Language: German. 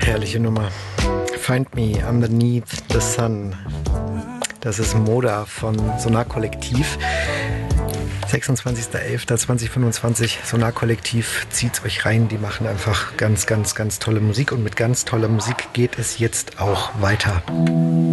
herrliche Nummer. Find Me Underneath the Sun. Das ist Moda von Sonar Kollektiv. 26.11.2025, Sonar Kollektiv, zieht's euch rein. Die machen einfach ganz, ganz, ganz tolle Musik und mit ganz toller Musik geht es jetzt auch weiter.